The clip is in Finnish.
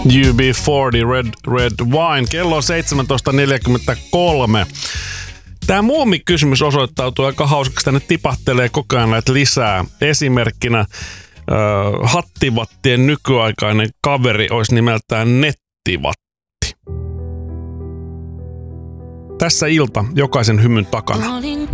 UB40 Red Wine. Kello on 17.43. Tämä muomikysymys osoittautuu aika hauskaksi. Tänne tipahtelee koko ajan näitä lisää. Esimerkkinä hattivattien nykyaikainen kaveri olisi nimeltään nettivatti. Tässä ilta jokaisen hymyn takana.